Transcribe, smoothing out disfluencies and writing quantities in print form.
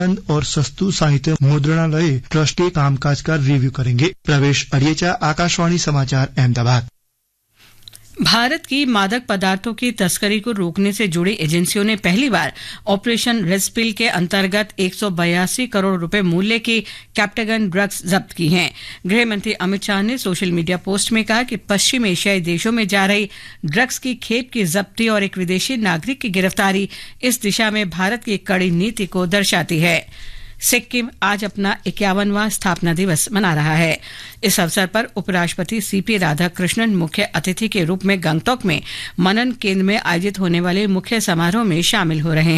और सस्तु साहित्य मुद्रणालय ट्रस्ट के कामकाज का रिव्यू करेंगे। प्रवेश अड़ियचा, आकाशवाणी समाचार, अहमदाबाद। भारत की मादक पदार्थों की तस्करी को रोकने से जुड़ी एजेंसियों ने पहली बार ऑपरेशन रेड पिल के अंतर्गत 182 करोड़ रुपए मूल्य की कैप्टागन ड्रग्स जब्त की हैं। गृह मंत्री अमित शाह ने सोशल मीडिया पोस्ट में कहा कि पश्चिम एशियाई देशों में जा रही ड्रग्स की खेप की जब्ती और एक विदेशी नागरिक की गिरफ्तारी इस दिशा में भारत की कड़ी नीति को दर्शाती है। सिक्किम आज अपना 51वां स्थापना दिवस मना रहा है। इस अवसर पर उपराष्ट्रपति सीपी राधाकृष्णन मुख्य अतिथि के रूप में गंगटोक में मनन केंद्र में आयोजित होने वाले मुख्य समारोह में शामिल हो रहे हैं।